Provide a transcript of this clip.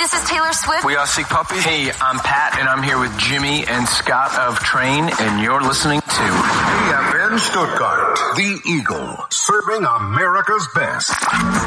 this is Taylor Swift. We are Sick Puppies. Hey, I'm Pat, and I'm here with Jimmy and Scott of Train, and you're listening to EFN Stuttgart, the Eagle, serving America's best.